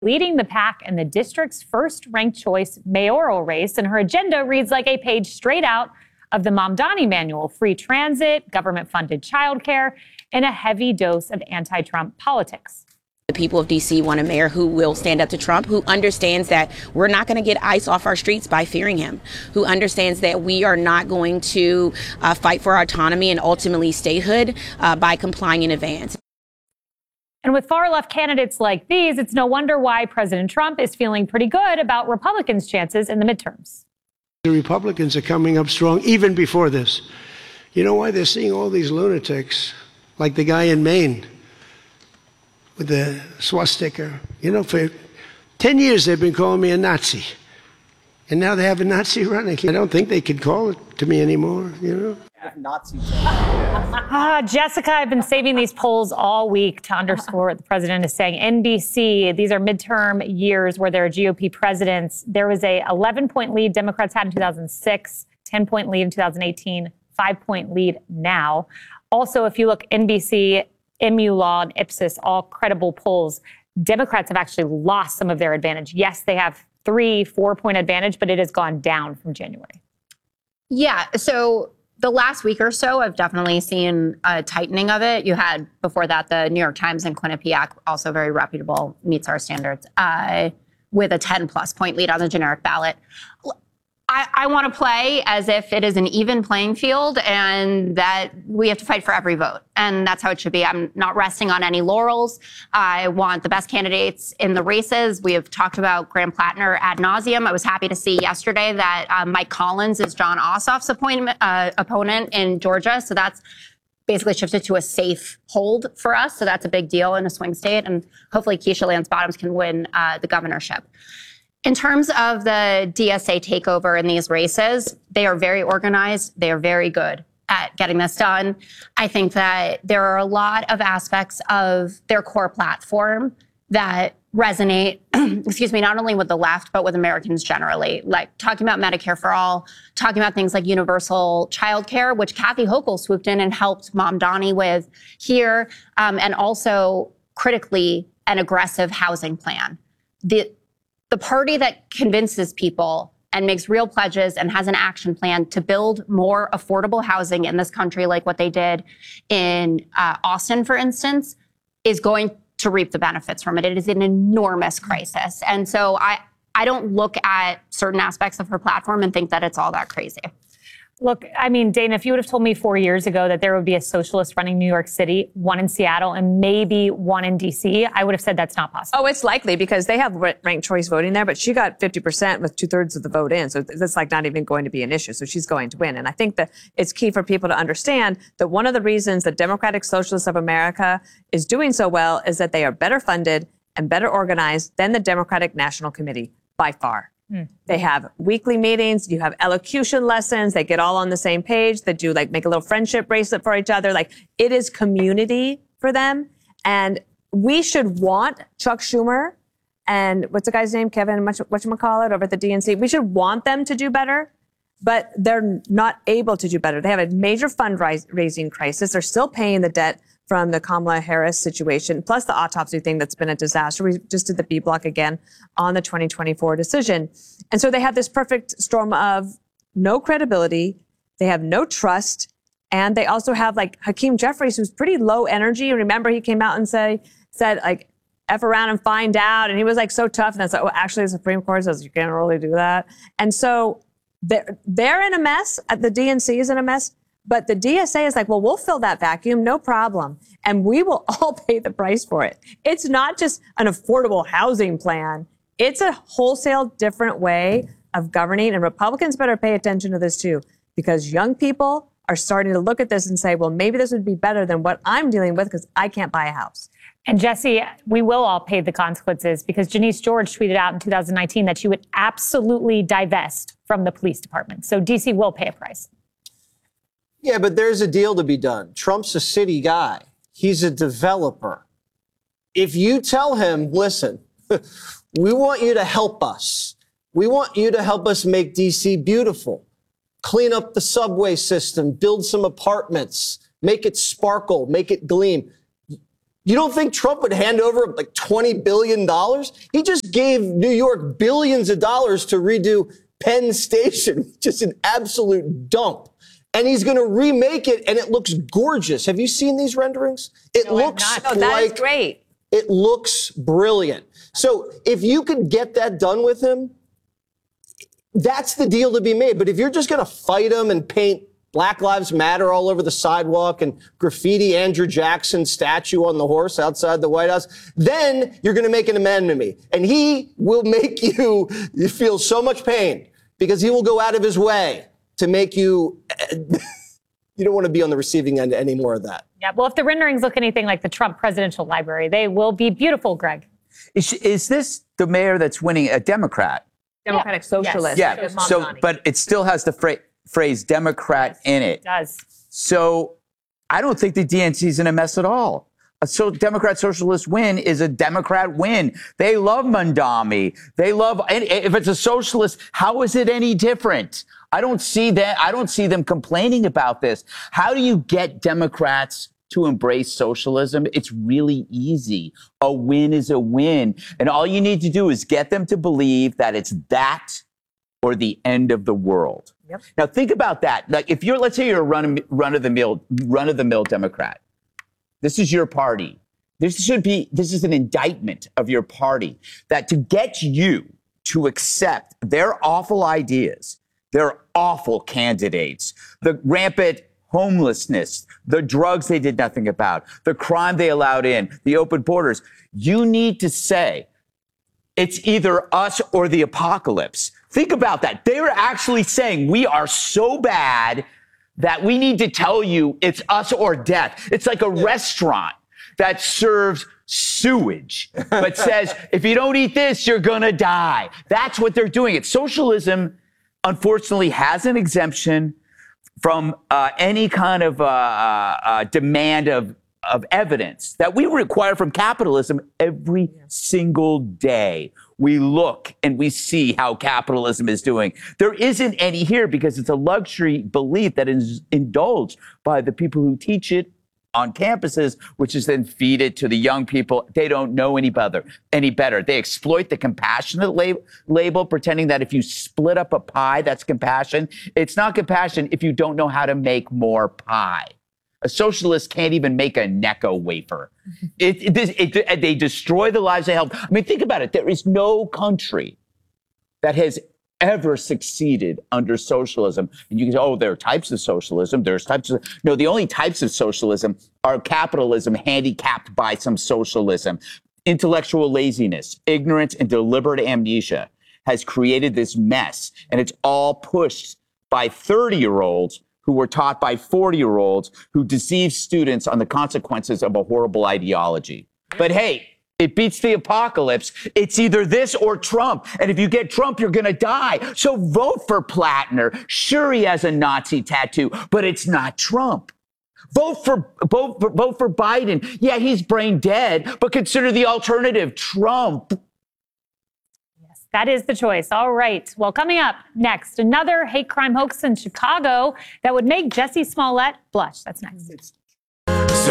leading the pack in the district's first ranked choice mayoral race. And her agenda reads like a page straight out of the Mamdani manual: free transit, government-funded childcare, and a heavy dose of anti-Trump politics. The people of D.C. want a mayor who will stand up to Trump, who understands that we're not going to get ICE off our streets by fearing him, who understands that we are not going to fight for our autonomy and ultimately statehood by complying in advance. And with far-left candidates like these, it's no wonder why President Trump is feeling pretty good about Republicans' chances in the midterms. The Republicans are coming up strong even before this. You know why? They're seeing all these lunatics, like the guy in Maine with the swastika. You know, for 10 years they've been calling me a Nazi. And now they have a Nazi running. I don't think they could call it to me anymore, you know? Jessica, I've been saving these polls all week to underscore what the president is saying. NBC, these are midterm years where there are GOP presidents. There was a 11-point lead Democrats had in 2006, 10-point lead in 2018, 5-point lead now. Also, if you look NBC, Imulaw, and Ipsos, all credible polls, Democrats have actually lost some of their advantage. Yes, they have 3-4-point advantage, but it has gone down from January. Yeah, so the last week or so, I've definitely seen a tightening of it. You had, before that, the New York Times and Quinnipiac, also very reputable, meets our standards, with a 10-plus point lead on the generic ballot. I want to play as if it is an even playing field and that we have to fight for every vote. And that's how it should be. I'm not resting on any laurels. I want the best candidates in the races. We have talked about Graham Plattner ad nauseum. I was happy to see yesterday that Mike Collins is John Ossoff's opponent in Georgia. So that's basically shifted to a safe hold for us. So that's a big deal in a swing state. And hopefully Keisha Lance Bottoms can win the governorship. In terms of the DSA takeover in these races, they are very organized. They are very good at getting this done. I think that there are a lot of aspects of their core platform that resonate, excuse me, not only with the left, but with Americans generally. Like talking about Medicare for all, talking about things like universal childcare, which Kathy Hochul swooped in and helped Mamdani with here, and also critically an aggressive housing plan. The party that convinces people and makes real pledges and has an action plan to build more affordable housing in this country, like what they did in Austin, for instance, is going to reap the benefits from it. It is an enormous crisis. And so I don't look at certain aspects of her platform and think that it's all that crazy. Look, I mean, Dana, if you would have told me 4 years ago that there would be a socialist running New York City, one in Seattle, and maybe one in D.C., I would have said that's not possible. Oh, it's likely because they have ranked choice voting there, but she got 50% with 2/3 of the vote in. So that's like not even going to be an issue. So she's going to win. And I think that it's key for people to understand that one of the reasons the Democratic Socialists of America is doing so well is that they are better funded and better organized than the Democratic National Committee by far. They have weekly meetings. You have elocution lessons. They get all on the same page. They do make a little friendship bracelet for each other. It is community for them. And we should want Chuck Schumer and what's the guy's name? Kevin, whatchamacallit over at the DNC. We should want them to do better, but they're not able to do better. They have a major fundraising crisis. They're still paying the debt from the Kamala Harris situation, plus the autopsy thing that's been a disaster. We just did the B block again on the 2024 decision. And so they have this perfect storm of no credibility. They have no trust. And they also have Hakeem Jeffries, who's pretty low energy. Remember, he came out and said F around and find out. And he was so tough. And I said, actually, the Supreme Court says you can't really do that. And so they're in a mess. The DNC is in a mess. But the DSA is well, we'll fill that vacuum, no problem. And we will all pay the price for it. It's not just an affordable housing plan. It's a wholesale different way of governing. And Republicans better pay attention to this, too, because young people are starting to look at this and say, well, maybe this would be better than what I'm dealing with because I can't buy a house. And Jesse, we will all pay the consequences because Janice George tweeted out in 2019 that she would absolutely divest from the police department. So D.C. will pay a price. Yeah, but there's a deal to be done. Trump's a city guy. He's a developer. If you tell him, listen, we want you to help us. We want you to help us make D.C. beautiful. Clean up the subway system, build some apartments, make it sparkle, make it gleam. You don't think Trump would hand over like $20 billion? He just gave New York billions of dollars to redo Penn Station, just an absolute dump. And he's going to remake it, and it looks gorgeous. Have you seen these renderings? It looks No, that is great. It looks brilliant. So if you could get that done with him, that's the deal to be made. But if you're just going to fight him and paint Black Lives Matter all over the sidewalk and graffiti Andrew Jackson's statue on the horse outside the White House, then you're going to make an amendment to me. And he will make you feel so much pain because he will go out of his way to make you, you don't want to be on the receiving end anymore of that. Yeah, well, if the renderings look anything like the Trump Presidential Library, they will be beautiful, Greg. Is this the mayor that's winning, a Democrat? Democratic Socialist. Yeah, so, but it still has the phrase Democrat in it. It does. So I don't think the DNC is in a mess at all. A Democrat Socialist win is a Democrat win. They love Mondami. They love, and if it's a socialist, how is it any different? I don't see that. I don't see them complaining about this. How do you get Democrats to embrace socialism? It's really easy. A win is a win. And all you need to do is get them to believe that it's that or the end of the world. Yep. Now think about that. Like if you're, let's say you're a run of the mill Democrat. This is your party. This is an indictment of your party, that to get you to accept their awful ideas, their awful candidates, the rampant homelessness, the drugs they did nothing about, the crime they allowed in, the open borders. You need to say it's either us or the apocalypse. Think about that. They were actually saying we are so bad that we need to tell you it's us or death. It's like a restaurant that serves sewage, but says, if you don't eat this, you're going to die. That's what they're doing. It's socialism, unfortunately, has an exemption from any kind of demand of evidence that we require from capitalism every single day. We look and we see how capitalism is doing. There isn't any here because it's a luxury belief that is indulged by the people who teach it on campuses, which is then feed it to the young people. They don't know any better. They exploit the compassionate label, pretending that if you split up a pie, that's compassion. It's not compassion if you don't know how to make more pie. A socialist can't even make a Necco wafer. They destroy the lives they help. I mean, think about it. There is no country that has ever succeeded under socialism. And you can say, oh, there are types of socialism. There's types of, no, the only types of socialism are capitalism handicapped by some socialism. Intellectual laziness, ignorance, and deliberate amnesia has created this mess. And it's all pushed by 30-year-olds who were taught by 40-year-olds who deceive students on the consequences of a horrible ideology. But hey, it beats the apocalypse. It's either this or Trump. And if you get Trump, you're going to die. So vote for Plattner. Sure, he has a Nazi tattoo, but it's not Trump. Vote for Biden. Yeah, he's brain dead, but consider the alternative, Trump. Yes, that is the choice. All right. Well, coming up next, another hate crime hoax in Chicago that would make Jussie Smollett blush. That's next.